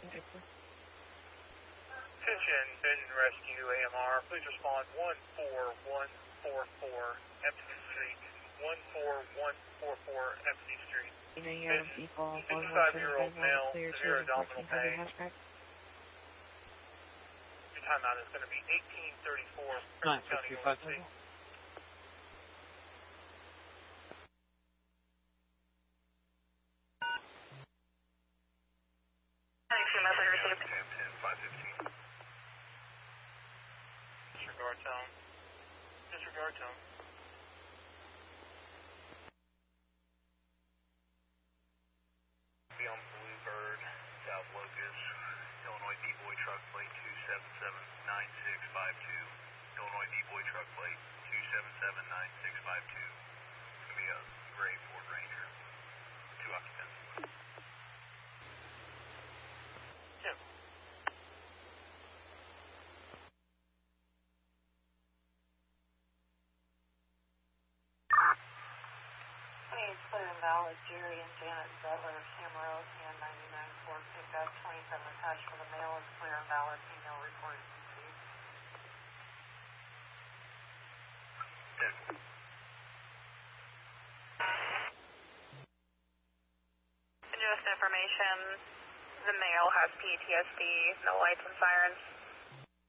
Attention, Vision Rescue AMR, please respond 14144 Empty Street. 14144 Empty Street. 55-year-old male, severe abdominal pain. Your timeout is going to be 1834 County OC. Disregard tone. Disregard tone. Be on Bluebird, South Locust, Illinois D-Boy truck plate 2779652. Illinois D-Boy truck plate 2779652. It's going to be a gray Ford Ranger. 2 occupants. Jim. Invalid, Jerry and Janet Butler, Camaro, and 99 Ford pickup, 27 attached for the male is clear and valid, female report received. Just information, the male has PTSD, no lights and sirens.